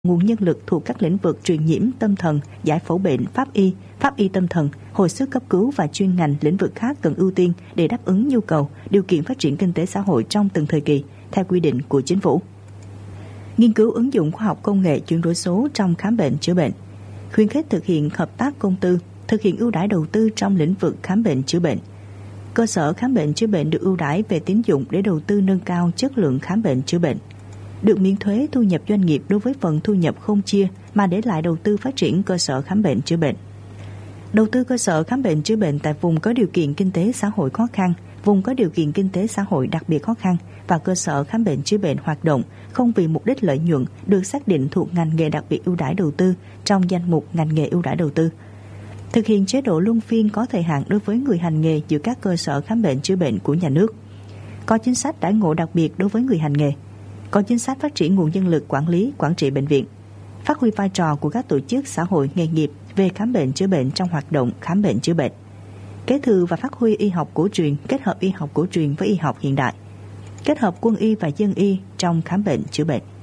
nguồn nhân lực thuộc các lĩnh vực truyền nhiễm, tâm thần, giải phẫu bệnh, pháp y tâm thần, hồi sức cấp cứu và chuyên ngành lĩnh vực khác cần ưu tiên để đáp ứng nhu cầu, điều kiện phát triển kinh tế xã hội trong từng thời kỳ, theo quy định của Chính phủ. Nghiên cứu ứng dụng khoa học công nghệ chuyển đổi số trong khám bệnh chữa bệnh, khuyến khích thực hiện hợp tác công tư, thực hiện ưu đãi đầu tư trong lĩnh vực khám bệnh chữa bệnh. Cơ sở khám bệnh chữa bệnh được ưu đãi về tín dụng để đầu tư nâng cao chất lượng khám bệnh chữa bệnh. Được miễn thuế thu nhập doanh nghiệp đối với phần thu nhập không chia mà để lại đầu tư phát triển cơ sở khám bệnh chữa bệnh. Đầu tư cơ sở khám bệnh chữa bệnh tại vùng có điều kiện kinh tế xã hội khó khăn, vùng có điều kiện kinh tế xã hội đặc biệt khó khăn và cơ sở khám bệnh chữa bệnh hoạt động không vì mục đích lợi nhuận được xác định thuộc ngành nghề đặc biệt ưu đãi đầu tư trong danh mục ngành nghề ưu đãi đầu tư. Thực hiện chế độ luân phiên có thời hạn đối với người hành nghề giữa các cơ sở khám bệnh chữa bệnh của nhà nước. Có chính sách đãi ngộ đặc biệt đối với người hành nghề. Có chính sách phát triển nguồn nhân lực quản lý, quản trị bệnh viện. Phát huy vai trò của các tổ chức xã hội nghề nghiệp về khám bệnh chữa bệnh trong hoạt động khám bệnh chữa bệnh. Kế thừa và phát huy y học cổ truyền, kết hợp y học cổ truyền với y học hiện đại. Kết hợp quân y và dân y trong khám bệnh chữa bệnh.